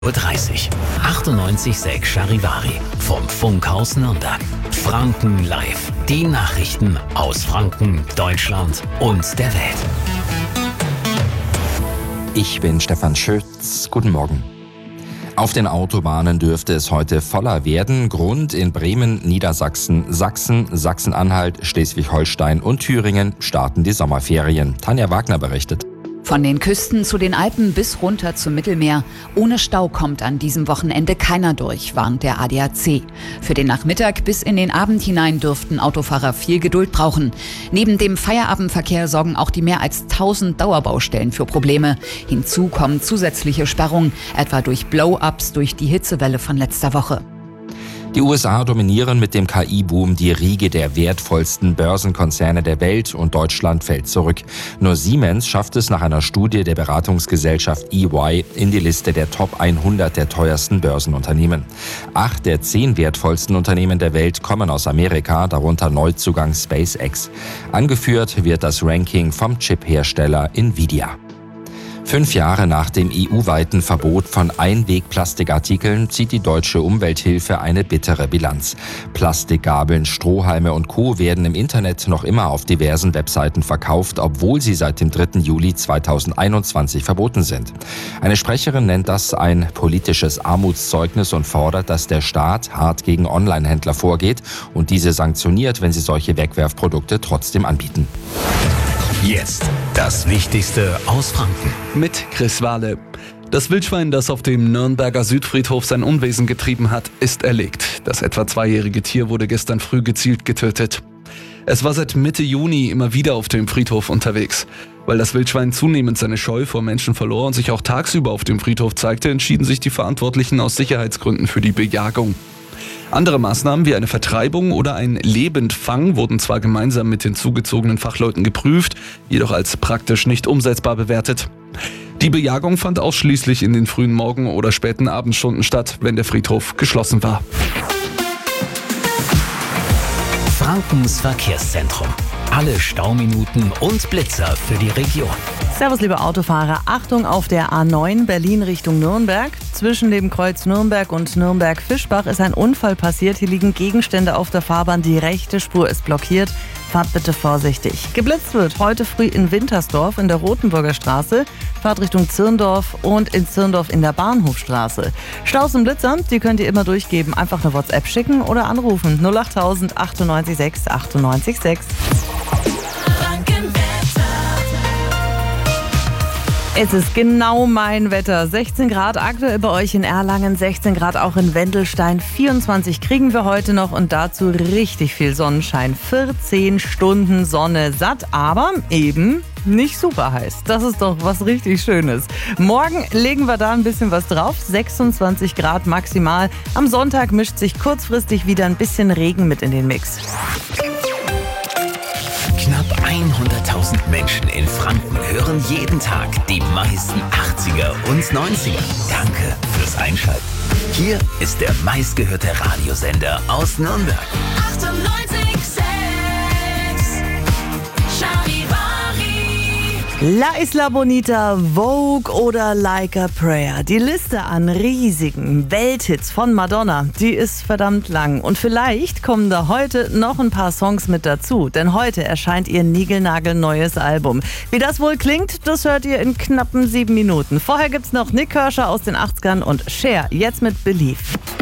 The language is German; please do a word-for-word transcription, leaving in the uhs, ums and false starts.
Uhr dreißig. achtundneunzig Komma sechs Charivari vom Funkhaus Nürnberg. Franken live. Die Nachrichten aus Franken, Deutschland und der Welt. Ich bin Stefan Schütz. Guten Morgen. Auf den Autobahnen dürfte es heute voller werden. Grund: in Bremen, Niedersachsen, Sachsen, Sachsen-Anhalt, Schleswig-Holstein und Thüringen starten die Sommerferien. Tanja Wagner berichtet. Von den Küsten zu den Alpen bis runter zum Mittelmeer. Ohne Stau kommt an diesem Wochenende keiner durch, warnt der A D A C. Für den Nachmittag bis in den Abend hinein dürften Autofahrer viel Geduld brauchen. Neben dem Feierabendverkehr sorgen auch die mehr als tausend Dauerbaustellen für Probleme. Hinzu kommen zusätzliche Sperrungen, etwa durch Blow-ups durch die Hitzewelle von letzter Woche. Die U S A dominieren mit dem K I-Boom die Riege der wertvollsten Börsenkonzerne der Welt und Deutschland fällt zurück. Nur Siemens schafft es nach einer Studie der Beratungsgesellschaft E Y in die Liste der Top hundert der teuersten Börsenunternehmen. Acht der zehn wertvollsten Unternehmen der Welt kommen aus Amerika, darunter Neuzugang SpaceX. Angeführt wird das Ranking vom Chip-Hersteller Nvidia. Fünf Jahre nach dem E U-weiten Verbot von Einwegplastikartikeln zieht die deutsche Umwelthilfe eine bittere Bilanz. Plastikgabeln, Strohhalme und Co. werden im Internet noch immer auf diversen Webseiten verkauft, obwohl sie seit dem dritten Juli zweitausendeinundzwanzig verboten sind. Eine Sprecherin nennt das ein politisches Armutszeugnis und fordert, dass der Staat hart gegen Online-Händler vorgeht und diese sanktioniert, wenn sie solche Wegwerfprodukte trotzdem anbieten. Jetzt das Wichtigste aus Franken. Mit Chris Wahle. Das Wildschwein, das auf dem Nürnberger Südfriedhof sein Unwesen getrieben hat, ist erlegt. Das etwa zweijährige Tier wurde gestern früh gezielt getötet. Es war seit Mitte Juni immer wieder auf dem Friedhof unterwegs. Weil das Wildschwein zunehmend seine Scheu vor Menschen verlor und sich auch tagsüber auf dem Friedhof zeigte, entschieden sich die Verantwortlichen aus Sicherheitsgründen für die Bejagung. Andere Maßnahmen wie eine Vertreibung oder ein Lebendfang wurden zwar gemeinsam mit den zugezogenen Fachleuten geprüft, jedoch als praktisch nicht umsetzbar bewertet. Die Bejagung fand ausschließlich in den frühen Morgen- oder späten Abendstunden statt, wenn der Friedhof geschlossen war. Frankens Verkehrszentrum. Alle Stauminuten und Blitzer für die Region. Servus, liebe Autofahrer. Achtung auf der A neun Berlin Richtung Nürnberg. Zwischen dem Kreuz Nürnberg und Nürnberg-Fischbach ist ein Unfall passiert. Hier liegen Gegenstände auf der Fahrbahn. Die rechte Spur ist blockiert. Fahrt bitte vorsichtig. Geblitzt wird heute früh in Wintersdorf in der Rotenburger Straße. Fahrt Richtung Zirndorf und in Zirndorf in der Bahnhofstraße. Staus und Blitzer, die könnt ihr immer durchgeben. Einfach eine WhatsApp schicken oder anrufen. null acht tausend achtundneunzig sechs achtundneunzig sechs. Es ist genau mein Wetter. sechzehn Grad aktuell bei euch in Erlangen, sechzehn Grad auch in Wendelstein, vierundzwanzig kriegen wir heute noch und dazu richtig viel Sonnenschein. vierzehn Stunden Sonne satt, aber eben nicht super heiß. Das ist doch was richtig Schönes. Morgen legen wir da ein bisschen was drauf, sechsundzwanzig Grad maximal. Am Sonntag mischt sich kurzfristig wieder ein bisschen Regen mit in den Mix. Knapp hunderttausend Menschen in Franken hören jeden Tag die meisten achtziger und neunziger. Danke fürs Einschalten. Hier ist der meistgehörte Radiosender aus Nürnberg. achtundneunzig Komma sechs Charivari. La Isla Bonita, Vogue oder Like a Prayer. Die Liste an riesigen Welthits von Madonna, die ist verdammt lang. Und vielleicht kommen da heute noch ein paar Songs mit dazu. Denn heute erscheint ihr niegelnagelneues Album. Wie das wohl klingt, das hört ihr in knappen sieben Minuten. Vorher gibt's noch Nick Kershaw aus den achtzigern und Cher, jetzt mit Believe.